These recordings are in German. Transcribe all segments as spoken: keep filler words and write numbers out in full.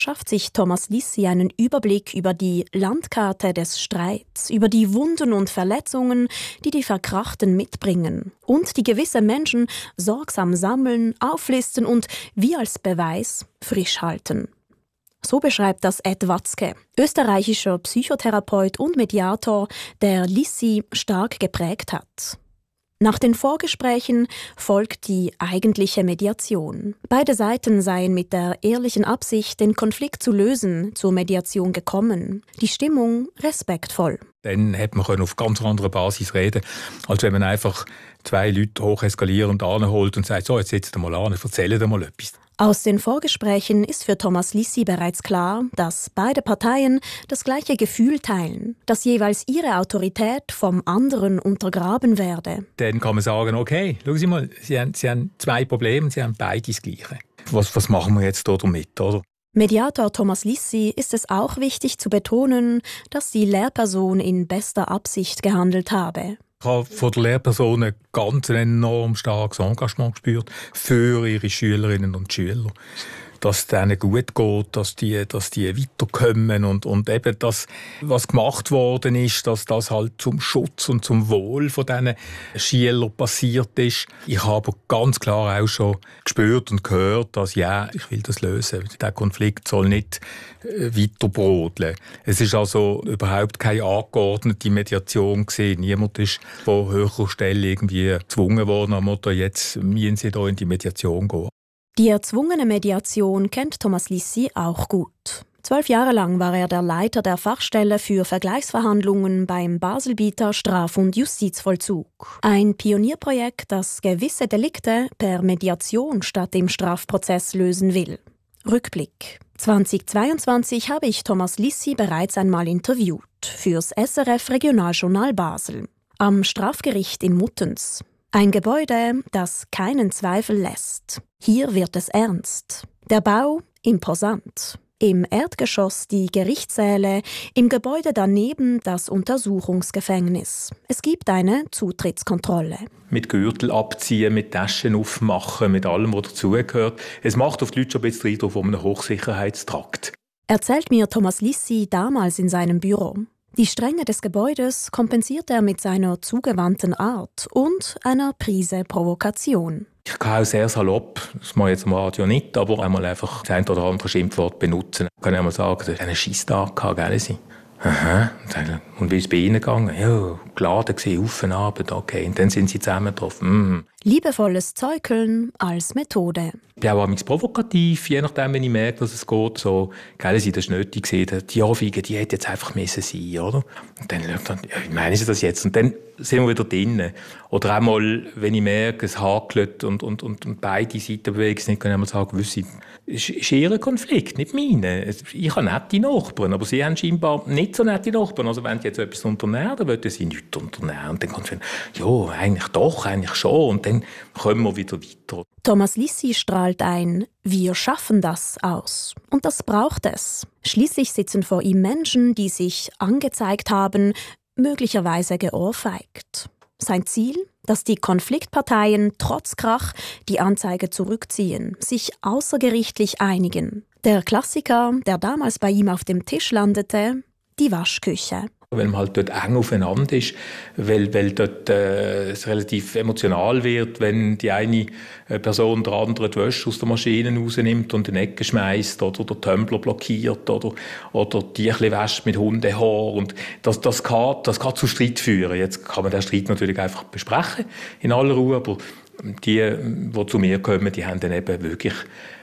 schafft sich Thomas Lissi einen Überblick über die Landkarte des Streits, über die Wunden und Verletzungen, die die Verkrachten mitbringen und die gewisse Menschen sorgsam sammeln, auflisten und wie als Beweis frisch halten. So beschreibt das Ed Watzke, österreichischer Psychotherapeut und Mediator, der Lissi stark geprägt hat. Nach den Vorgesprächen folgt die eigentliche Mediation. Beide Seiten seien mit der ehrlichen Absicht, den Konflikt zu lösen, zur Mediation gekommen. Die Stimmung respektvoll. Dann hätte man auf ganz anderer Basis reden, als wenn man einfach zwei Leute hoch eskalierend anholt und sagt, so, jetzt setzt mal an, erzählt mal etwas. Aus den Vorgesprächen ist für Thomas Lissi bereits klar, dass beide Parteien das gleiche Gefühl teilen, dass jeweils ihre Autorität vom anderen untergraben werde. Dann kann man sagen, okay, schauen Sie mal, Sie haben, Sie haben zwei Probleme, Sie haben beide das Gleiche. Was, was machen wir jetzt damit, oder? Mediator Thomas Lissi ist es auch wichtig zu betonen, dass die Lehrperson in bester Absicht gehandelt habe. Ich habe von der Lehrperson ein ganz enorm starkes Engagement gespürt für ihre Schülerinnen und Schüler. Dass es denen gut geht, dass die, dass die weiterkommen und, und eben das, was gemacht worden ist, dass das halt zum Schutz und zum Wohl von diesen Schülern passiert ist. Ich habe ganz klar auch schon gespürt und gehört, dass ja, ich will das lösen. Der Konflikt soll nicht äh, weiter brodeln. Es ist also überhaupt keine angeordnete Mediation gewesen. Niemand ist von höherer Stelle irgendwie gezwungen worden, am Motto, jetzt müssen Sie da in die Mediation gehen. Die erzwungene Mediation kennt Thomas Lissi auch gut. Zwölf Jahre lang war er der Leiter der Fachstelle für Vergleichsverhandlungen beim Baselbieter Straf- und Justizvollzug. Ein Pionierprojekt, das gewisse Delikte per Mediation statt im Strafprozess lösen will. Rückblick. zweitausendzweiundzwanzig habe ich Thomas Lissi bereits einmal interviewt fürs S R F Regionaljournal Basel am Strafgericht in Muttenz. Ein Gebäude, das keinen Zweifel lässt. Hier wird es ernst. Der Bau imposant. Im Erdgeschoss die Gerichtssäle, im Gebäude daneben das Untersuchungsgefängnis. Es gibt eine Zutrittskontrolle. Mit Gürtel abziehen, mit Taschen aufmachen, mit allem, was dazugehört. Es macht auf die Leute schon ein bisschen Eindruck von einem Hochsicherheitstrakt. Erzählt mir Thomas Lissi damals in seinem Büro. Die Strenge des Gebäudes kompensiert er mit seiner zugewandten Art und einer Prise Provokation. Ich kann auch sehr salopp, das mache ich jetzt am Radio nicht, aber einmal einfach das ein oder andere Schimpfwort benutzen. Ich kann einmal sagen, dass ich einen Scheisstag hatte, gell Sie? Aha. Und wie ist es bei Ihnen gegangen? Ja, geladen gewesen, auf und Abend, okay. Und dann sind Sie zusammengetroffen. Mm. Liebevolles Zeugeln als Methode. Ich bin auch manchmal provokativ, je nachdem, wenn ich merke, dass es geht. So, gell, Sie, das ist nötig gewesen. Die Anfeige, die hätte jetzt einfach müssen sein, oder? Und dann, dann ja, wie meinen Sie das jetzt? Und dann sind wir wieder drinnen. Oder auch mal, wenn ich merke, es hakelt und, und, und, und beide Seiten bewegen sich nicht, kann ich mal sagen, wissen Sie, es ist Ihr Konflikt, nicht meine. Ich habe nette Nachbarn, aber Sie haben scheinbar nicht so nette Nachbarn. Also wenn Sie jetzt etwas unternehmen, dann wollen Sie nichts unternehmen. Und dann kommt es ja, eigentlich doch, eigentlich schon. Und dann kommen wir wieder weiter. Thomas Lissi strahlt ein „Wir schaffen das“ aus. Und das braucht es. Schließlich sitzen vor ihm Menschen, die sich angezeigt haben, möglicherweise geohrfeigt. Sein Ziel? Dass die Konfliktparteien trotz Krach die Anzeige zurückziehen, sich außergerichtlich einigen. Der Klassiker, der damals bei ihm auf dem Tisch landete, die Waschküche. Weil man halt dort eng aufeinander ist, weil, weil dort äh, es relativ emotional wird, wenn die eine Person der andere die Wäsche aus der Maschine rausnimmt und in die Ecke schmeißt oder der Tumbler blockiert oder, oder die ein bisschen wäscht mit Hundehaar. Und das, das, kann, das kann zu Streit führen. Jetzt kann man den Streit natürlich einfach besprechen, in aller Ruhe, aber die, die zu mir kommen, die haben dann eben wirklich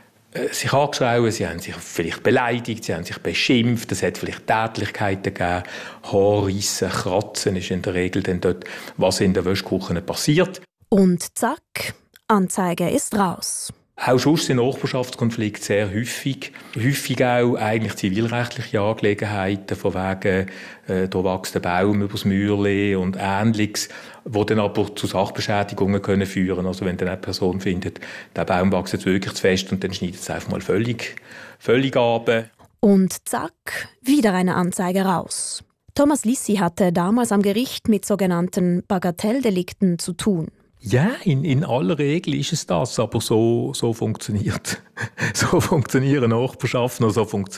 sich angeschrien, sie haben sich vielleicht beleidigt, sie haben sich beschimpft, es hat vielleicht Tätlichkeiten gegeben, Haarreissen, Kratzen ist in der Regel dann dort, was in der Wäschküche passiert. Und zack, Anzeige ist raus. Auch sonst sind Nachbarschaftskonflikte sehr häufig. Häufig auch eigentlich zivilrechtliche Angelegenheiten, von wegen, äh, da wächst ein Baum übers Mäuerli und Ähnliches, die dann aber zu Sachbeschädigungen können führen. Also wenn dann eine Person findet, der Baum wächst jetzt wirklich zu fest und dann schneidet es einfach mal völlig, völlig ab. Und zack, wieder eine Anzeige raus. Thomas Lissi hatte damals am Gericht mit sogenannten Bagatelldelikten zu tun. Ja, in, in aller Regel ist es das, aber so, so funktioniert so funktionieren Nachbarschaften, so funktioniert